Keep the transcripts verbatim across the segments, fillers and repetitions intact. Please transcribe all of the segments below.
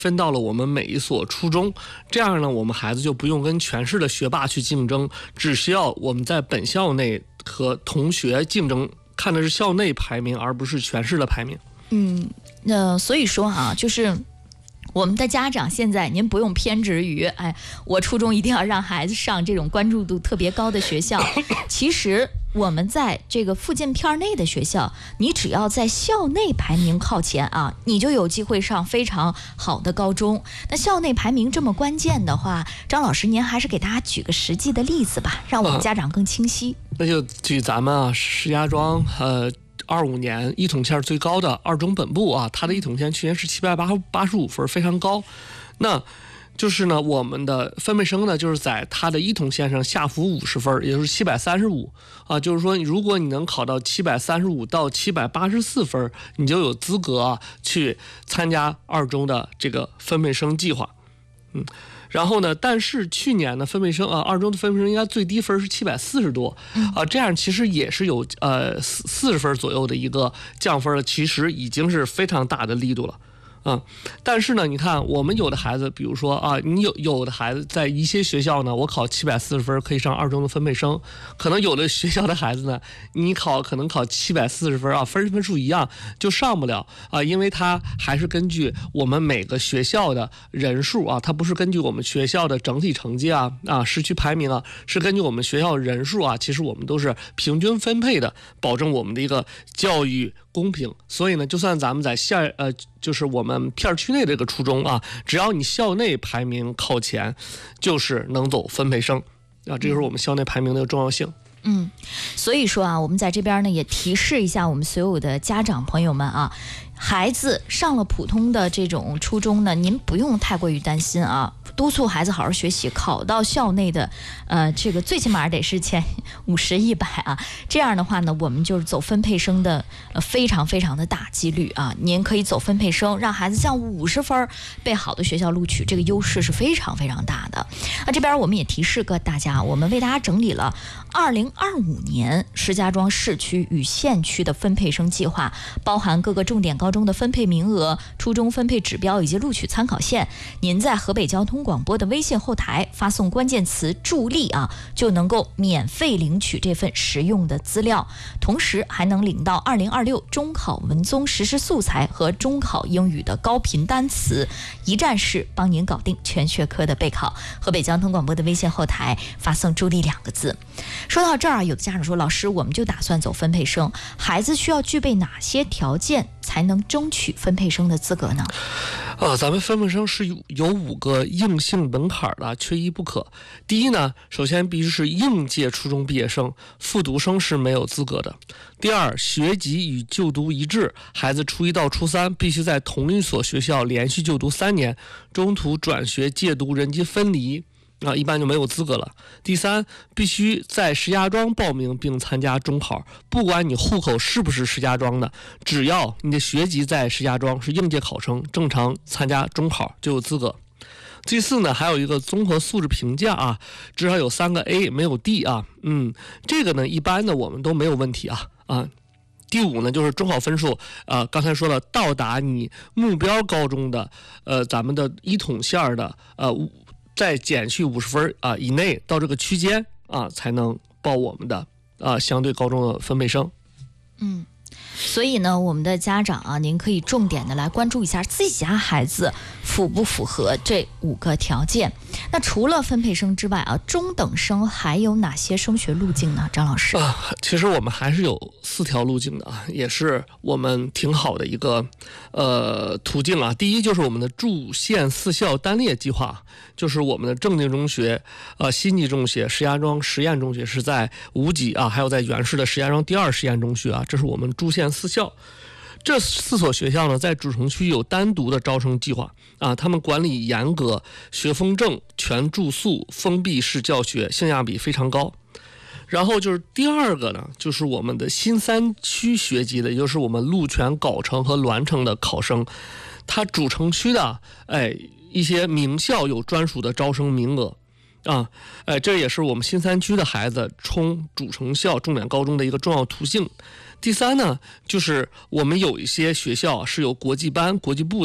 分到了我们每一所初中，这样呢，我们孩子就不用跟全市的学霸去竞争，只需要我们在本校内和同学竞争，看的是校内排名，而不是全市的排名。 嗯，那所以说啊，就是我们的家长现在您不用偏执于，哎，我初中一定要让孩子上这种关注度特别高的学校。其实我们在这个附近片内的学校，你只要在校内排名靠前啊，你就有机会上非常好的高中。那校内排名这么关键的话，张老师您还是给大家举个实际的例子吧，让我们家长更清晰。 啊、那就举咱们啊石家庄呃。二五年一统线最高的二中本部啊，它的一统线去年是七百八十五分，非常高。那就是呢，我们的分配生呢，就是在它的一统线上下浮五十分，也就是七百三十五啊。就是说，如果你能考到七百三十五到七百八十四分，你就有资格啊去参加二中的这个分配生计划。嗯。然后呢？但是去年呢，分配生啊，二中的分配生应该最低分是七百四十多啊，这样其实也是有呃四四十分左右的一个降分了，其实已经是非常大的力度了。嗯，但是呢，你看我们有的孩子，比如说啊，你有有的孩子在一些学校呢，我考七百四十分可以上二中的分配生，可能有的学校的孩子呢，你考可能考七百四十分啊，分分数一样就上不了啊，因为它还是根据我们每个学校的人数啊，它不是根据我们学校的整体成绩啊啊市区排名啊，是根据我们学校人数啊，其实我们都是平均分配的，保证我们的一个教育公平。所以呢，就算咱们在下呃。就是我们片区内这个初中啊，只要你校内排名靠前，就是能走分配生啊，这就是我们校内排名的重要性。 嗯，所以说啊，我们在这边呢也提示一下我们所有的家长朋友们啊，孩子上了普通的这种初中呢，您不用太过于担心啊，督促孩子好好学习，考到校内的呃这个最起码得是前五十一百啊，这样的话呢，我们就是走分配生的呃非常非常的大几率啊，您可以走分配生，让孩子像五十分被好的学校录取，这个优势是非常非常大的。那这边我们也提示个大家，我们为大家整理了二零二五年石家庄市区与县区的分配生计划，包含各个重点高中的分配名额、初中分配指标以及录取参考线。您在河北交通广播的微信后台发送关键词助力啊，就能够免费领取这份实用的资料，同时还能领到二零二六中考文综实时素材和中考英语的高频单词，一站式帮您搞定全学科的备考。河北交通广播的微信后台发送助力两个字。说到这儿，有的家长说，老师，我们就打算走分配生，孩子需要具备哪些条件才能争取分配生的资格呢？ 呃，咱们分配生是有五个硬性门槛的，缺一不可。第一呢，首先必须是应届初中毕业生，复读生是没有资格的。第二，学籍与就读一致，孩子初一到初三必须在同一所学校连续就读三年，中途转学借读人籍分离啊，一般就没有资格了。第三，必须在石家庄报名并参加中考，不管你户口是不是石家庄的，只要你的学籍在石家庄，是应届考生，正常参加中考就有资格。第四呢，还有一个综合素质评价啊，至少有三个 A， 没有 D 啊，嗯，这个呢一般的我们都没有问题啊啊。第五呢，就是中考分数，呃，刚才说了，到达你目标高中的，呃，咱们的一统线的，呃。再减去五十分啊以内，到这个区间啊，才能报我们的啊相对高中的分配生。 嗯，所以呢，我们的家长啊，您可以重点的来关注一下自己家孩子符不符合这五个条件。那除了分配生之外啊，中等生还有哪些升学路径呢？张老师啊，其实我们还是有四条路径的啊，也是我们挺好的一个呃途径啊。第一就是我们的驻县四校单列计划，就是我们的正定中学、呃新集中学、石家庄实验中学是在无极啊，还有在原市的石家庄第二实验中学啊，这是我们驻县四校。这四所学校呢，在主城区有单独的招生计划啊，他们管理严格，学风正，全住宿，封闭式教学，性价比非常高。然后就是第二个呢，就是我们的新三区学籍的，也就是我们鹿泉、藁城和栾城的考生，他主城区的哎一些名校有专属的招生名额。啊，哎，这也是我们新三区的孩子冲主城校重点高中的一个重要途径。第三呢，就是我们有一些学校是有国际班、国际部的，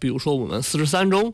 比如说我们四十三中